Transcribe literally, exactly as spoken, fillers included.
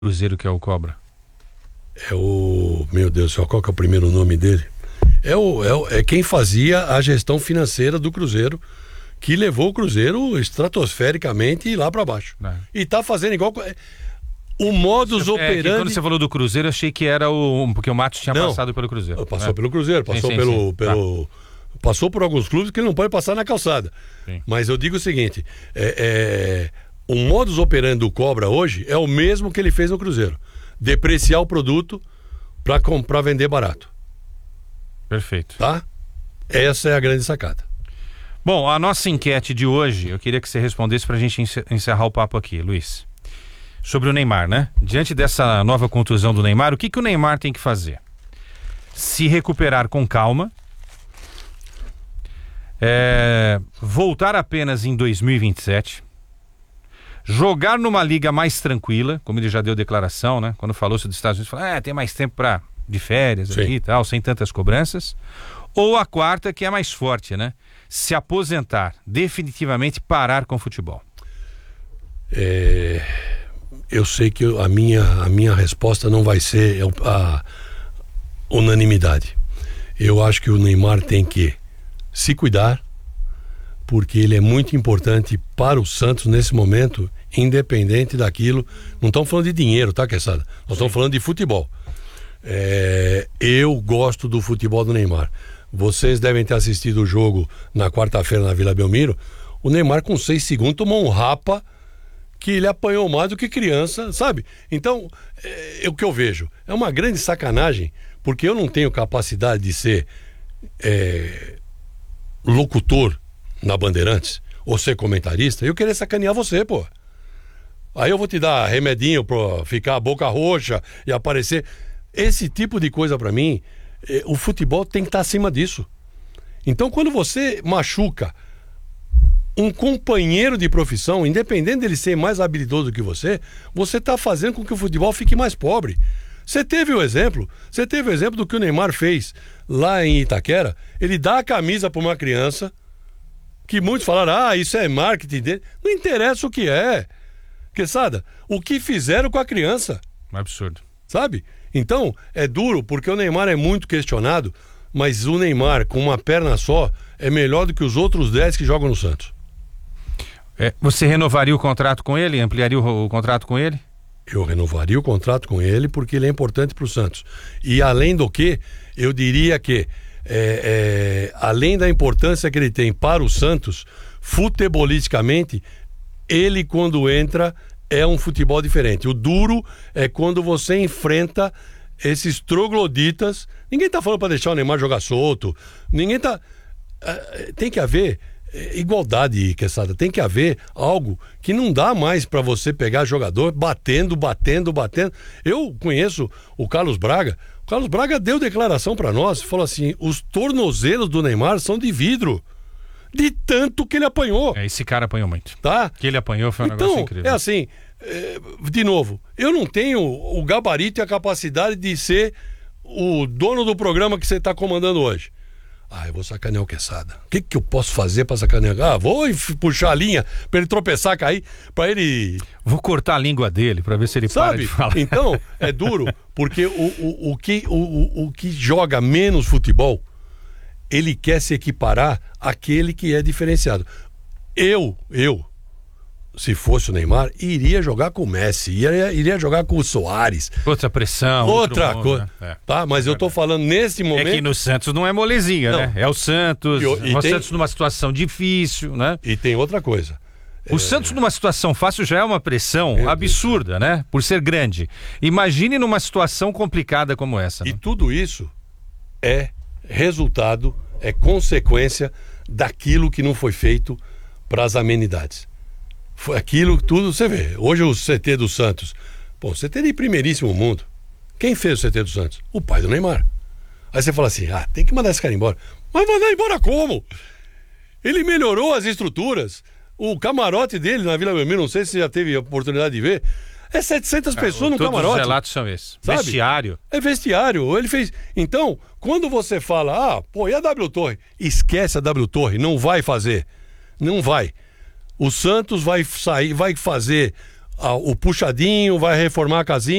Cruzeiro que é o Cobra? É o... Meu Deus do céu, qual que é o primeiro nome dele? É, o, é, o, é quem fazia a gestão financeira do Cruzeiro, que levou o Cruzeiro estratosfericamente lá para baixo. É. E tá fazendo igual... O modus é, operandi... É quando você falou do Cruzeiro, eu achei que era o... Porque o Matos tinha não, passado pelo Cruzeiro. Passou né? pelo Cruzeiro, passou sim, sim, pelo... Sim. pelo tá. Passou por alguns clubes que ele não pode passar na calçada. Sim. Mas eu digo o seguinte, é, é, o modus operandi do Cobra hoje é o mesmo que ele fez no Cruzeiro. Depreciar o produto para comprar, vender barato. Perfeito. Tá? Essa é a grande sacada. Bom, a nossa enquete de hoje, eu queria que você respondesse para a gente encerrar o papo aqui, Luiz. Sobre o Neymar, né? Diante dessa nova contusão do Neymar, o que, que o Neymar tem que fazer? Se recuperar com calma, é, voltar apenas em dois mil e vinte e sete, jogar numa liga mais tranquila, como ele já deu declaração, né? Quando falou-se dos Estados Unidos, falou, ah, tem mais tempo para de férias aqui e tal, sem tantas cobranças. Ou a quarta, que é mais forte, né? Se aposentar, definitivamente parar com o futebol. É, eu sei que a minha, a minha resposta não vai ser a unanimidade. Eu acho que o Neymar tem que se cuidar, porque ele é muito importante para o Santos nesse momento, independente daquilo. Não estamos falando de dinheiro, tá, Quesada? Nós Sim. estamos falando de futebol. É, eu gosto do futebol do Neymar. Vocês devem ter assistido o jogo na quarta-feira na Vila Belmiro. O Neymar com seis segundos tomou um rapa que ele apanhou mais do que criança, sabe? Então, é, é o que eu vejo. É uma grande sacanagem, porque eu não tenho capacidade de ser é, locutor na Bandeirantes ou ser comentarista. Eu queria sacanear você, pô. Aí eu vou te dar remedinho pra ficar a boca roxa e aparecer. Esse tipo de coisa pra mim, eh, o futebol tem que estar acima disso. Então quando você machuca um companheiro de profissão, independente dele ser mais habilidoso que você, você está fazendo com que o futebol fique mais pobre. Você teve o exemplo, você teve o exemplo do que o Neymar fez lá em Itaquera. Ele dá a camisa para uma criança, que muitos falaram, ah, isso é marketing dele. Não interessa o que é. Quesada, o que fizeram com a criança. Um absurdo. Sabe? Então, é duro, porque o Neymar é muito questionado, mas o Neymar, com uma perna só, é melhor do que os outros dez que jogam no Santos. É, você renovaria o contrato com ele? Ampliaria o, o contrato com ele? Eu renovaria o contrato com ele porque ele é importante para o Santos. E além do que, eu diria que, é, é, além da importância que ele tem para o Santos, futebolisticamente, ele quando entra é um futebol diferente. O duro é quando você enfrenta esses trogloditas. Ninguém tá falando para deixar o Neymar jogar solto. Ninguém tá... Tem que haver igualdade, Quesada. Tem que haver algo que não dá mais para você pegar jogador batendo, batendo, batendo. Eu conheço o Carlos Braga. O Carlos Braga deu declaração para nós, falou assim, os tornozelos do Neymar são de vidro. De tanto que ele apanhou. É, esse cara apanhou muito. Tá? Que ele apanhou foi um então, negócio incrível. É assim, é, de novo, eu não tenho o gabarito e a capacidade de ser o dono do programa que você está comandando hoje. Ah, eu vou sacanear o Quesada. O que, que eu posso fazer para sacanear? Ah, vou puxar a linha para ele tropeçar, cair, para ele... Vou cortar a língua dele para ver se ele Sabe? para de falar. Então, é duro, porque o, o, o, que, o, o, o que joga menos futebol, ele quer se equiparar àquele que é diferenciado. Eu, eu, se fosse o Neymar, iria jogar com o Messi, iria, iria jogar com o Soares. Outra pressão. Outra coisa. Né? É. Tá, mas é eu tô falando nesse momento... É que no Santos não é molezinha, não. né? É o Santos, e, e o tem... Santos numa situação difícil, né? E tem outra coisa. O é... Santos numa situação fácil já é uma pressão Meu absurda, Deus. né? Por ser grande. Imagine numa situação complicada como essa. E né? tudo isso é resultado, é consequência daquilo que não foi feito para as amenidades. Foi aquilo tudo, você vê, hoje o C T do Santos, pô, o C T de primeiríssimo mundo. Quem fez o C T do Santos? O pai do Neymar. Aí você fala assim, ah, tem que mandar esse cara embora. Mas mandar embora como? Ele melhorou as estruturas. O camarote dele na Vila Belmiro, não sei se você já teve a oportunidade de ver, é setecentas pessoas no camarote. Todos os relatos são esses. Sabe? Vestiário. É vestiário. Ele fez. Então, quando você fala, ah, pô, e a W Torre? Esquece a W Torre, não vai fazer. Não vai. O Santos vai sair, vai fazer a, o puxadinho, vai reformar a casinha.